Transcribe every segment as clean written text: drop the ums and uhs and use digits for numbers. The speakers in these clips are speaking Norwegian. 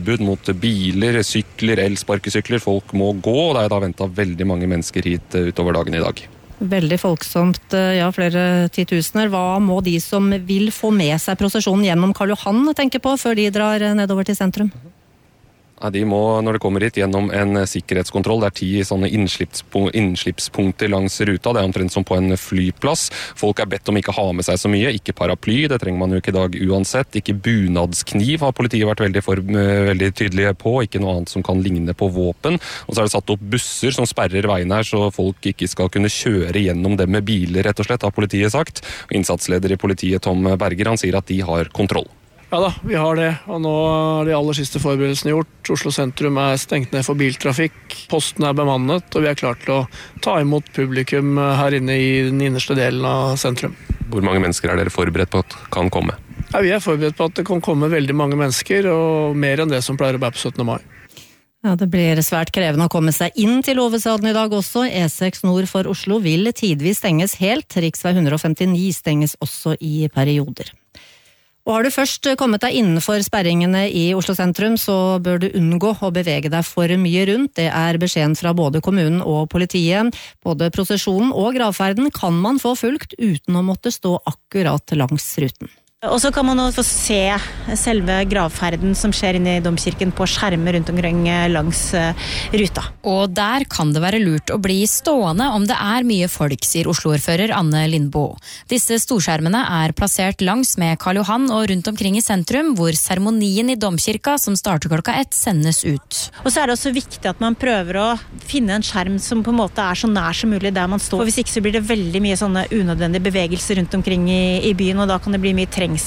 forbud mot biler, sykler, elsparkesykler. Folk må gå, og det da ventet veldig mange mennesker hit utover dagen i dag. Veldig folksomt, ja, flere 10 000. Hva må de som vil få med seg prosesjonen gjennom Karl Johan tenke på før de drar nedover til sentrum? Ja, de må, når det kommer hit, gjennom en sikkerhetskontroll. Det 10 sånne innslippspunkter langs ruta. Det omtrent som på en flyplass. Folk bedt om ikke ha med seg så mye. Ikke paraply, det trenger man jo ikke i dag uansett. Ikke bunadskniv har politiet vært veldig tydelige på. Ikke noe annet som kan ligne på våpen. Og så det satt opp busser som sperrer veien her, så folk ikke skal kunne kjøre gjennom dem med biler, rett og slett, har politiet sagt. Og innsatsleder i politiet, Tom Berger, han sier at de har kontroll. Ja da, vi har det, og nå de aller siste forberedelsene gjort. Oslo sentrum stengt ned for biltrafikk, posten bemannet, og vi klart til å ta imot publikum her inne i den innerste delen av sentrum. Hvor mange mennesker dere forberedt på at kan komme? Ja, vi forberedt på at det kan komme veldig mange mennesker, og mer enn det som pleier å være på 17. mai. Ja, det blir svært krevende å komme seg inn til hovedstaden i dag også. E6 nord for Oslo vil tidvis stenges helt. Riksvei 159 stenges også i perioder. Og har du først kommet deg innenfor sperringene i Oslo sentrum, så bør du unngå å bevege deg for mye rundt. Det beskjeden fra både kommunen og politiet. Både prosesjonen og gravferden kan man få fulgt uten å måtte stå akkurat langs ruten. Og så kan man også få se selve gravferden som skjer inne i domkirken på skjermer rundt omkring langs ruta. Og der kan det være lurt å bli stående om det mye folk, sier Oslo-ordfører Anne Lindboe. Disse storskjermene plassert langs med Karl Johan og rundt omkring i sentrum, hvor seremonien i domkirka som starter klokka 1 sendes ut. Og så det også viktig at man prøver å finne en skjerm som på en måte så nær som mulig der man står. For hvis ikke så blir det veldig mye sånne unødvendige bevegelser rundt omkring i byen, og da kan det bli mye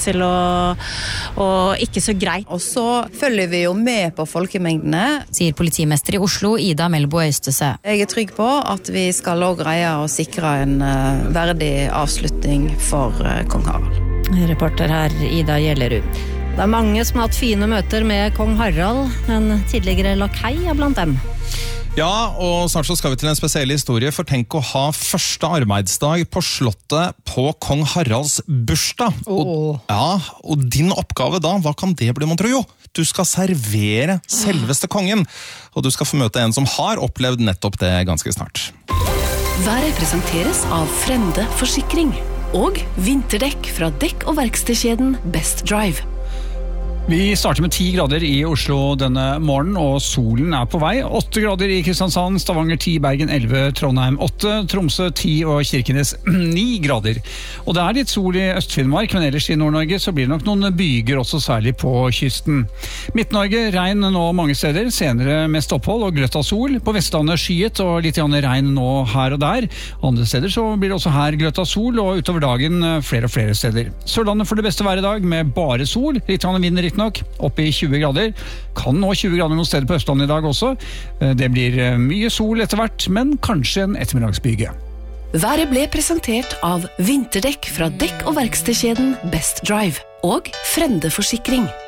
og ikke så greit. Og så følger vi jo med på folkemengdene, sier politimester i Oslo, Ida Melbo Øystese. Jeg trygg på at vi skal også greie å sikre en verdig avslutning for kong Harald. Reporter her, Ida Gjellerud. Det mange som har hatt fine møter med kong Harald, en tidligere lakei blant dem. Ja, og snart så skal vi til en spesiell historie, for tenk å ha første arbeidsdag på slottet på kong Haralds bursdag. Og din oppgave da, hva kan det bli, mon tro? Jo, du skal servere selveste kongen, og du skal få møte en som har opplevd nettopp det ganske snart. Været presenteres av Frende Forsikring og vinterdekk fra dekk- og verkstedkjeden Best Drive. Vi starter med 10 grader i Oslo denne morgenen, og solen på vei. 8 grader i Kristiansand, Stavanger 10, Bergen 11, Trondheim 8, Tromsø 10 og Kirkenes 9 grader. Og det litt sol i Øst-Finnmark, men ellers i Nord-Norge så blir det nok noen byger også, særlig på kysten. Midt-Norge, regn nå mange steder, senere mest opphold og gløtt av sol. På Vestlandet skyet og litt regn nå her og der. Andre steder så blir det også her gløtt av sol, og utover dagen flere og flere steder. Sørlandet får det beste vær i dag med bare sol, litt vind nok, opp i 20 grader. Kan nå 20 grader noen steder på Østlandet i dag også. Det blir mye sol etter hvert, men kanskje en ettermiddagsbyge. Været ble presentert av vinterdekk fra dekk- og verkstedkjeden Best Drive og Frende Forsikring.